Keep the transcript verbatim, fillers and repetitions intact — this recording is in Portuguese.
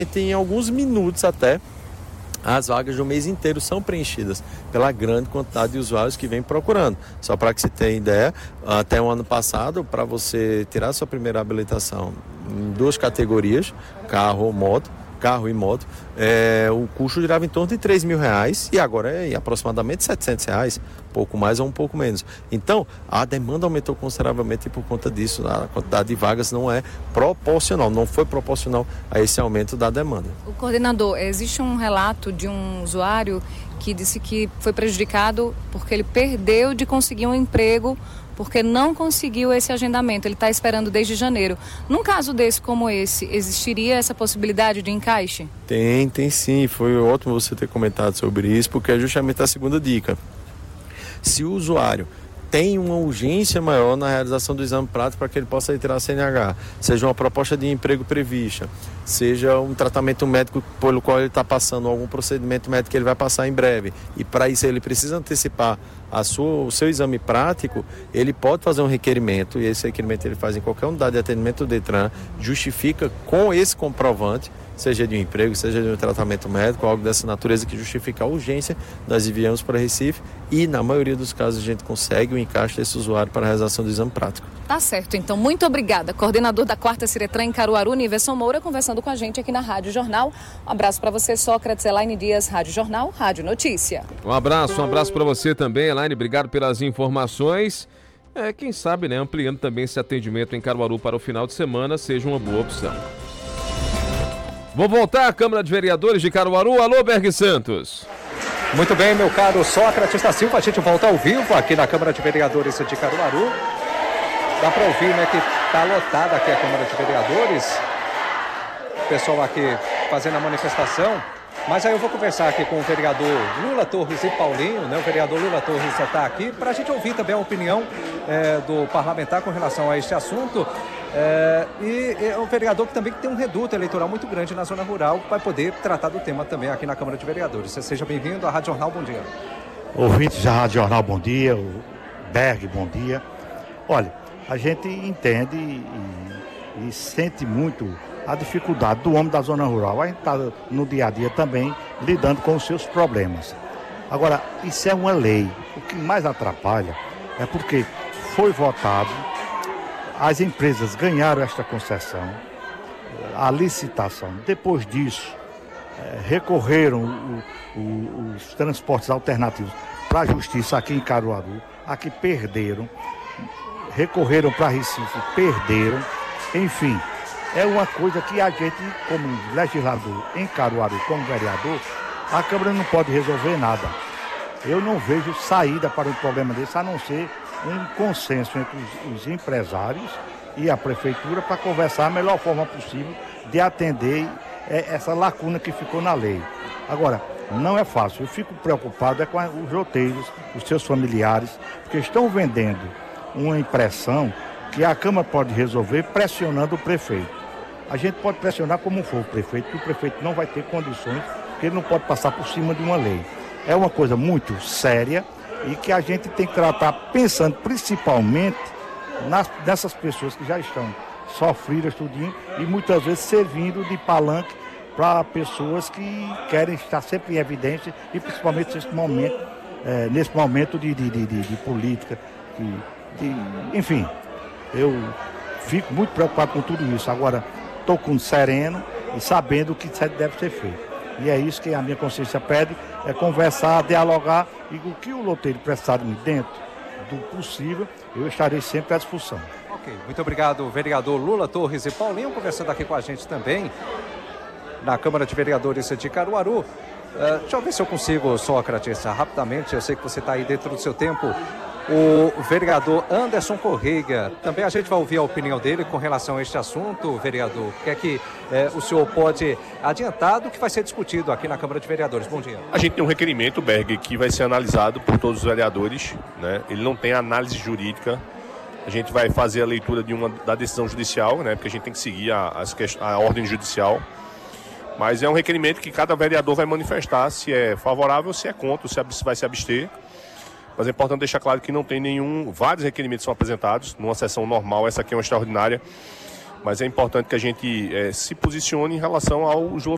Em alguns minutos até, as vagas do mês inteiro são preenchidas pela grande quantidade de usuários que vem procurando. Só para que você tenha ideia, até o ano passado, para você tirar sua primeira habilitação em duas categorias, carro ou moto, carro e moto, é, o custo girava em torno de três mil reais e agora é em aproximadamente setecentos reais, pouco mais ou um pouco menos. Então, a demanda aumentou consideravelmente e por conta disso a quantidade de vagas não é proporcional, não foi proporcional a esse aumento da demanda. O coordenador, existe um relato de um usuário que disse que foi prejudicado porque ele perdeu de conseguir um emprego porque não conseguiu esse agendamento, ele está esperando desde janeiro. Num caso desse como esse, existiria essa possibilidade de encaixe? Tem, tem sim, foi ótimo você ter comentado sobre isso, porque é justamente a segunda dica. Se o usuário tem uma urgência maior na realização do exame prático para que ele possa retirar a C N H, seja uma proposta de emprego prevista, seja um tratamento médico pelo qual ele está passando, algum procedimento médico que ele vai passar em breve, e para isso ele precisa antecipar a sua, o seu exame prático, ele pode fazer um requerimento, e esse requerimento ele faz em qualquer unidade de atendimento do Detran, justifica com esse comprovante, seja de um emprego, seja de um tratamento médico, algo dessa natureza que justifica a urgência, nós enviamos para Recife e na maioria dos casos a gente consegue o encaixe desse usuário para a realização do exame prático. Tá certo, então muito obrigada. Coordenador da quarta Ciretran em Caruaru, Niverson Moura, conversando com a gente aqui na Rádio Jornal. Um abraço para você, Sócrates, Elaine Dias, Rádio Jornal, Rádio Notícia. Um abraço, um abraço para você também, Elaine, obrigado pelas informações. É, quem sabe, né, ampliando também esse atendimento em Caruaru para o final de semana seja uma boa opção. Vou voltar à Câmara de Vereadores de Caruaru. Alô, Berg Santos. Muito bem, meu caro Sócrates da Silva, a gente volta ao vivo aqui na Câmara de Vereadores de Caruaru. Dá para ouvir, né, que está lotada aqui a Câmara de Vereadores. O pessoal aqui fazendo a manifestação. Mas aí eu vou conversar aqui com o vereador Lula Torres e Paulinho, né? O vereador Lula Torres já está aqui para a gente ouvir também a opinião é, do parlamentar com relação a este assunto. É, e é um vereador que também tem um reduto eleitoral muito grande na zona rural, vai poder tratar do tema também aqui na Câmara de Vereadores. Seja bem-vindo à Rádio Jornal, bom dia. Ouvintes da Rádio Jornal, bom dia. O Berg, bom dia. Olha, a gente entende e, e sente muito a dificuldade do homem da zona rural. A gente está no dia a dia também lidando com os seus problemas. Agora, isso é uma lei. O que mais atrapalha é porque foi votado, as empresas ganharam esta concessão, a licitação. Depois disso, é, recorreram o, o, os transportes alternativos para a justiça aqui em Caruaru, aqui perderam, recorreram para Recife, perderam, enfim. É uma coisa que a gente, como legislador em Caruaru, como vereador, a Câmara não pode resolver nada. Eu não vejo saída para um problema desse, a não ser um consenso entre os, os empresários e a Prefeitura para conversar a melhor forma possível de atender é, essa lacuna que ficou na lei. Agora, não é fácil. Eu fico preocupado é com os loteiros, os seus familiares, porque estão vendendo uma impressão que a Câmara pode resolver pressionando o prefeito. A gente pode pressionar como for o prefeito, que o prefeito não vai ter condições, porque ele não pode passar por cima de uma lei. É uma coisa muito séria e que a gente tem que tratar pensando principalmente nas, nessas pessoas que já estão sofridas tudinho e muitas vezes servindo de palanque para pessoas que querem estar sempre em evidência e principalmente nesse momento, é, nesse momento de, de, de, de, de política, de, de, enfim, eu fico muito preocupado com tudo isso. Agora, estou com sereno e sabendo o que deve ser feito. E é isso que a minha consciência pede, é conversar, dialogar, e o que o loteiro precisar de mim dentro do possível, eu estarei sempre à disposição. Ok, muito obrigado, vereador Lula Torres e Paulinho, conversando aqui com a gente também na Câmara de Vereadores de Caruaru. Uh, deixa eu ver se eu consigo, Sócrates, rapidamente, eu sei que você está aí dentro do seu tempo. O vereador Anderson Correia, também a gente vai ouvir a opinião dele com relação a este assunto, vereador. O que é que eh, o senhor pode adiantar do que vai ser discutido aqui na Câmara de Vereadores? Bom dia. A gente tem um requerimento, Berg, que vai ser analisado por todos os vereadores, né? Ele não tem análise jurídica. A gente vai fazer a leitura de uma, da decisão judicial, né? Porque a gente tem que seguir a, as, a ordem judicial. Mas é um requerimento que cada vereador vai manifestar se é favorável ou se é contra, se vai se abster. Mas é importante deixar claro que não tem nenhum... Vários requerimentos são apresentados numa sessão normal, essa aqui é uma extraordinária. Mas é importante que a gente é, se posicione em relação aos